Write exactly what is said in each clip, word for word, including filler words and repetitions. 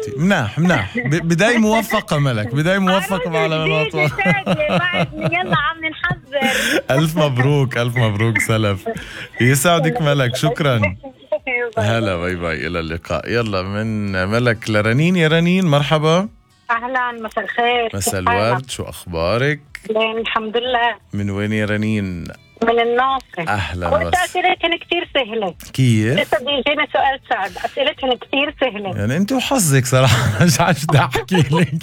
تحياتي. مناح مناح بداية موفقة ملك، بداية موفقة مع الأطفال. يلا عم نحذر. ألف مبروك ألف مبروك سلف، يسعدك ملك، شكرا. هلا باي باي، إلى اللقاء. يلا من ملك لرنين. يا رنين مرحبا. أهلا، مساء الخير. مساء الورد، شو أخبارك؟ الحمد لله. من وين يا رنين؟ من الناصر. أهلا وانت أسئلتهن كتير سهلة. كيف؟ لسه بيجينا سؤال صعب، أسئلتهن كتير سهلة. يعني أنت وحظك صراحة. مش عارف بدي أحكي لك.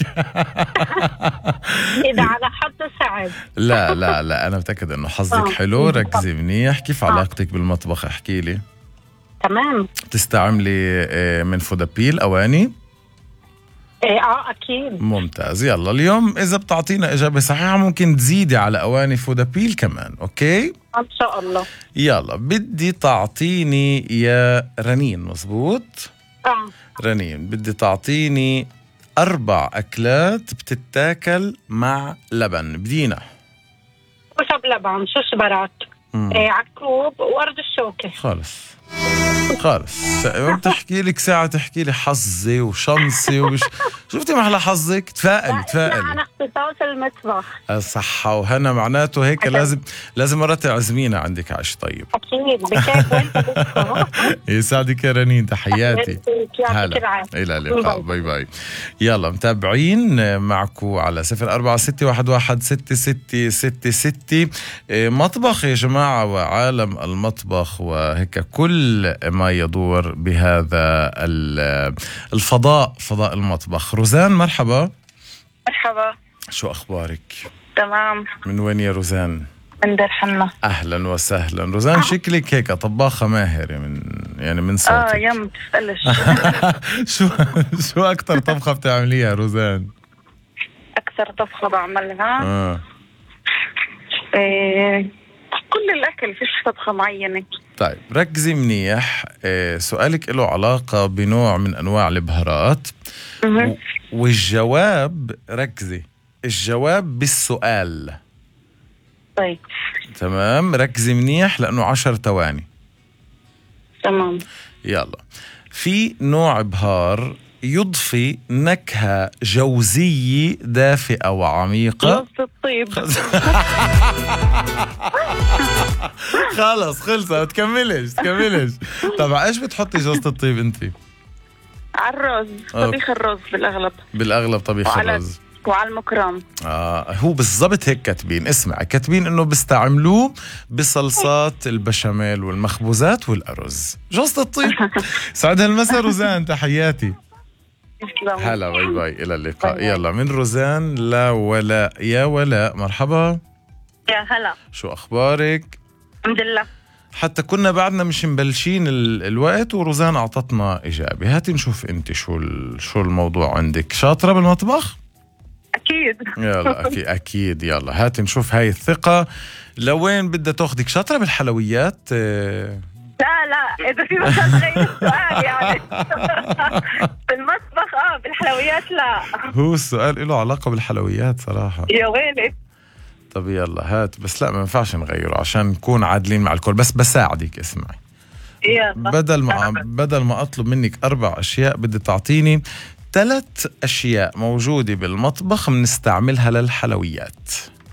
إذا على حظ سعد. لا لا لا، أنا متأكد إنه حظك حلو. ركزي منيح. كيف علاقتك بالمطبخ؟ احكي لي. تمام. تستعملي من فودابيل أواني؟ ايه اه اكيد. ممتاز. يلا اليوم اذا بتعطينا اجابه صحيحه ممكن تزيدي على اواني فودابيل كمان. اوكي ان شاء الله. يلا بدي تعطيني يا رنين، مزبوط؟ اه رنين بدي تعطيني اربع اكلات بتتاكل مع لبن. بدينا وشب لبن، ششبرات، إيه عكوب، وارض الشوكه. خالص خالص. بتحكي لك ساعة تحكي لي حظي وشمسي ومش شفتي محلى حظك. تفائلي تفائلي. أنا اختصاص المطبخ. الصحة وهنا معناته هيك. أكيد. لازم لازم مرة تعزمينا عندك عيش طيب. أكيد بكيف وانت. يسعدك يا رنين، تحياتي. هلا، إلى اللقاء. باي باي. يلا متابعين معكو على صفر أربعة ستة واحد واحد ستة ستة ستة ستة. مطبخ يا جماعة، وعالم المطبخ وهيك كل ما يدور بهذا الفضاء، فضاء المطبخ. روزان مرحبا. مرحبا، شو أخبارك؟ تمام. من وين يا روزان؟ من دير حنا. أهلا وسهلا روزان. شكلك هيك طباخة ماهرة من يعني من صوتك. اه يم تسألش. شو شو أكتر طبخة بتعمليها روزان؟ أكثر طبخة بعملها آه. إيه كل الأكل، فيش طبخة معينة. طيب ركزي منيح. إيه سؤالك له علاقة بنوع من أنواع البهارات و... والجواب، ركزي، الجواب بالسؤال. طيب تمام، ركزي منيح لأنه عشر ثواني. تمام. يلا. في نوع بهار يضفي نكهة جوزية دافئة وعميقة. جوز الطيب. خلص خلص، ما تكملش تكملش. طبعا ايش بتحطي جوزة الطيب انت؟ على الرز، طبيخ الرز بالأغلب. بالأغلب طبيخ الرز وعلى المكرم. آه هو بالضبط هيك كاتبين. اسمع، كاتبين انه بيستعملوه بصلصات البشاميل والمخبوزات والأرز. جوزة الطيب. سعد هالمسا روزان، تحياتي. هلا باي باي، إلى اللقاء. باي باي. يلا من روزان لا ولاء. يا ولاء مرحبا. يا هلا، شو أخبارك؟ الحمد لله. حتى كنا بعدنا مش مبلشين ال... الوقت وروزان أعطتنا إجابة. هاتي نشوف أنت شو ال... شو الموضوع عندك. شاطرة بالمطبخ؟ أكيد. يلا أكيد أكيد. يلا هاتي نشوف هاي الثقة لوين بدها تاخدك. شاطرة بالحلويات؟ لا لا، إذا في مثلا غير السؤال يعني. بالمطبخ اه، بالحلويات لا. هو السؤال له علاقة بالحلويات صراحة. يا ويلي. طب يلا هات، بس لا ما ينفعش نغيره عشان نكون عادلين مع الكل. بس بساعدك، اسمعي. يلا. بدل ما بدل ما أطلب منك أربع أشياء بدي تعطيني ثلاث أشياء موجودة بالمطبخ بنستعملها للحلويات.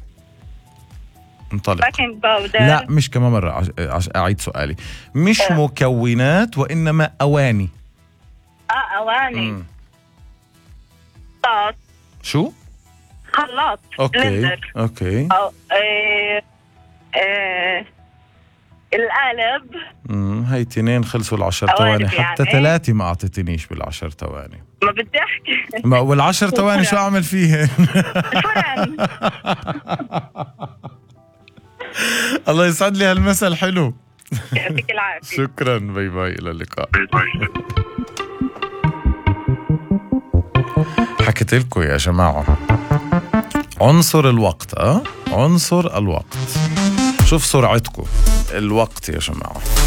انطلق. بيكنج باودر. لا مش كمان مرة، عش... عش... أعيد سؤالي. مش أه. مكونات وإنما أواني. اه أواني. خلاط. شو؟ خلاط. أوكي بلندر. أوكي. أو ايه ايه القالب. امم هاي تنين خلصوا العشر ثواني. حتى ثلاثة يعني. ما أعطيتنيش بالعشر ثواني. ما بدي أحكي. ما والعشر ثواني شو أعمل فيهن؟ الله يسعد لي هالمثل حلو. يعطيك العافية. شكرا، باي باي، إلى اللقاء. حكيت لكم يا جماعة عنصر الوقت. أه عنصر الوقت. شوف سرعتكم الوقت يا جماعة.